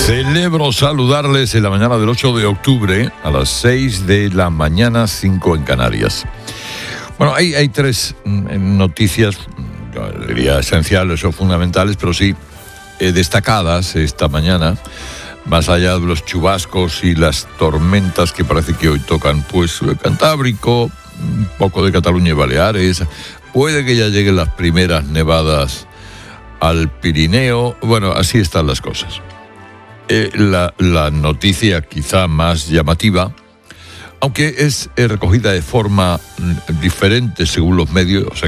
Celebro saludarles en la mañana del 8 de octubre a las 6 de la mañana, 5 en Canarias. Bueno, hay tres noticias, yo diría esenciales o fundamentales, pero sí destacadas esta mañana, más allá de los chubascos y las tormentas que parece que hoy tocan, pues Cantábrico, un poco de Cataluña y Baleares, puede que ya lleguen las primeras nevadas al Pirineo. Bueno, así están las cosas. La noticia quizá más llamativa, aunque es recogida de forma diferente según los medios, o sea